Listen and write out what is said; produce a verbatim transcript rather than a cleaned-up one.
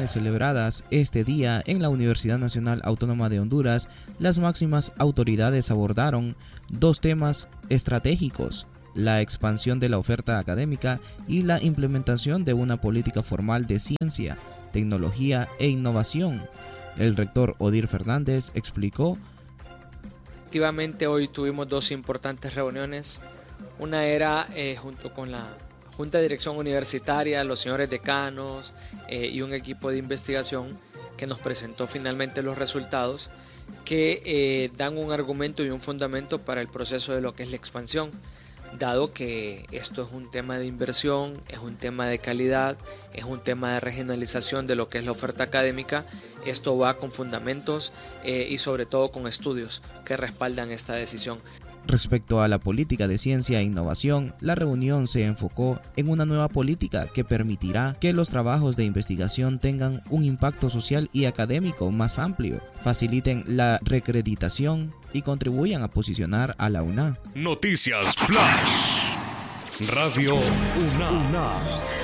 celebradas este día en la Universidad Nacional Autónoma de Honduras, las máximas autoridades abordaron dos temas estratégicos: la expansión de la oferta académica y la implementación de una política formal de ciencia, tecnología e innovación. El rector Odir Fernández explicó: Efectivamente, hoy tuvimos dos importantes reuniones. Una era eh, junto con la Junta de Dirección Universitaria, los señores decanos eh, y un equipo de investigación que nos presentó finalmente los resultados que eh, dan un argumento y un fundamento para el proceso de lo que es la expansión, dado que esto es un tema de inversión, es un tema de calidad, es un tema de regionalización de lo que es la oferta académica. Esto va con fundamentos eh, y sobre todo con estudios que respaldan esta decisión. Respecto a la política de ciencia e innovación, la reunión se enfocó en una nueva política que permitirá que los trabajos de investigación tengan un impacto social y académico más amplio, faciliten la reacreditación y contribuyan a posicionar a la U N A. Noticias Flash. Radio U N A.